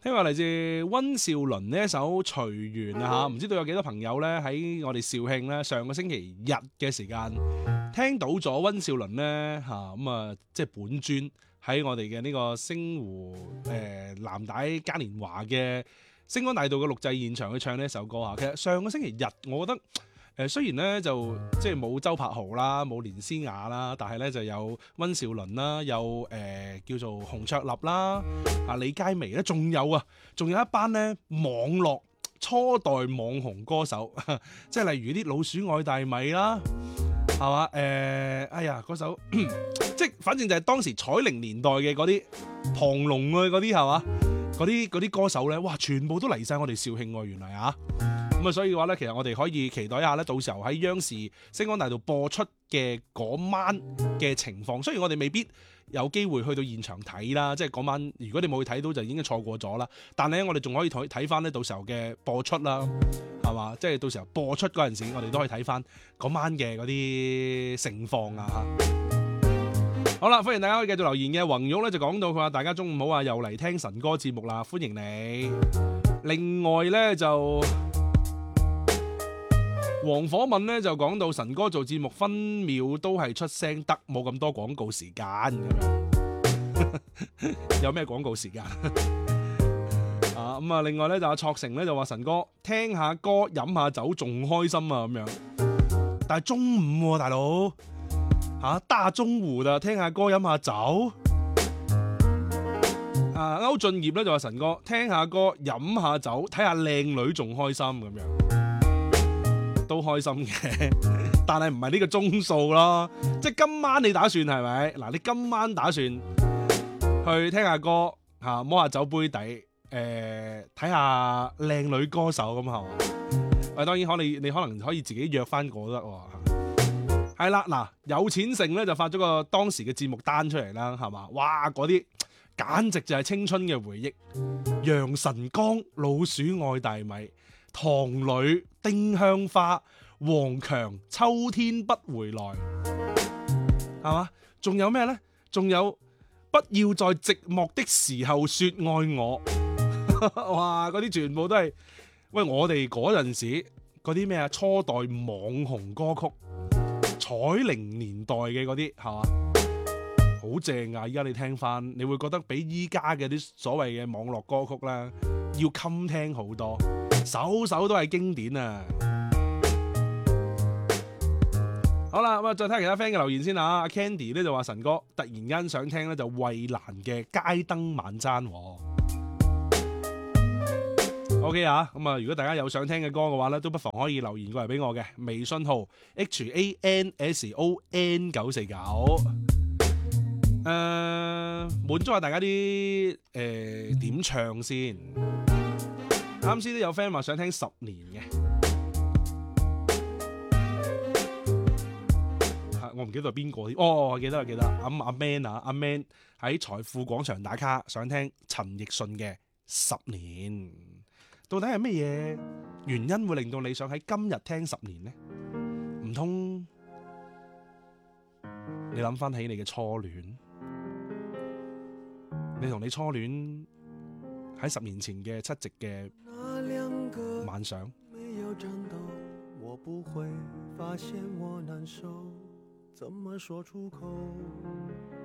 聽話嚟自溫兆倫呢一首隨緣啊嚇，唔知道有幾多朋友咧喺我哋肇慶咧上個星期日嘅時間聽到咗溫兆倫咧嚇咁啊，即係本尊喺我哋嘅呢個星湖藍帶嘉年華嘅星光大道嘅錄製現場去唱呢一首歌嚇。其實上個星期日我覺得。雖然咧就即係冇周柏豪啦，冇連詩雅啦，但係咧就有溫兆倫啦，有叫做洪卓立啦，啊李佳薇咧，仲有一班咧網絡初代網紅歌手，即係例如啲老鼠愛大米啦，係嘛？哎呀嗰首，即係反正就係當時彩鈴年代嘅嗰啲龐龍啊嗰啲係嘛？嗰啲歌手咧，哇全部都嚟晒我哋肇慶喎，原來啊！咁啊，所以嘅話咧，其實我哋可以期待一下咧，到時候喺央視星光大道播出嘅嗰晚嘅情況。雖然我哋未必有機會去到現場睇啦，即係嗰晚如果你冇去睇到就已經錯過咗啦。但係咧，我哋仲可以睇翻咧到時候嘅播出啦，係嘛？即係到時候播出嗰陣時，我哋都可以睇翻嗰晚嘅嗰啲盛況啊！好啦，歡迎大家可以繼續留言嘅。宏玉咧就講到佢話大家中午好啊，又嚟聽神歌節目啦，歡迎你。另外咧就。黃火敏咧就講到神哥做節目分秒都係出聲得，冇咁多廣告時間咁樣。有咩廣告時間啊？咁啊，另外咧就阿卓成咧就話神哥聽下歌飲下酒仲開心啊咁樣。但係中午喎，大佬嚇大中午啦，聽下歌飲下酒。啊，歐俊業咧就話神哥聽下歌飲下酒睇下靚女仲開心咁樣。都開心嘅，但係唔係呢個鐘數咯，即係今晚你打算係咪？嗱，你今晚打算去聽下歌嚇，摸下酒杯底，睇下靚女歌手咁係嘛？喂，當然你可能可以自己約翻個得喎。係啦，嗱，有錢剩咧就發咗個當時嘅節目單出嚟啦，係嘛？哇，嗰啲簡直就係青春嘅回憶，楊晨光、老鼠愛大米。唐女、丁香花、黃強、秋天不回來，係嘛？仲有咩呢？仲有不要在寂寞的時候說愛我，哇！嗰啲全部都係喂我哋嗰陣時嗰啲咩啊？初代網紅歌曲，彩鈴年代嘅嗰啲係嘛？好正啊！依家你聽翻，你會覺得比依家嘅啲所謂嘅網絡歌曲啦，要襟聽好多。首首都係經典啊！好啦，咁啊，再睇下其他 friend 嘅留言先啊。阿 Candy 咧就話神哥突然間想聽咧就衛蘭嘅街燈晚餐。OK 啊，咁啊，如果大家有想聽嘅歌嘅話咧，都不妨可以留言過嚟俾我嘅微信號 HANSON949。滿足下大家啲點唱先。啱先都有 friend 話想聽10年嘅，我唔記得係邊個添。我記得阿 Man 啊，阿 Man 喺財富廣場打卡，想聽陳奕迅嘅10年。到底係乜嘢原因會令到你想喺今日聽10年呢？唔通你諗翻起你嘅初戀？你同你初戀喺10年前嘅七夕嘅晚上， 沒有戰鬥，我不會發現我難受，怎麼說出口？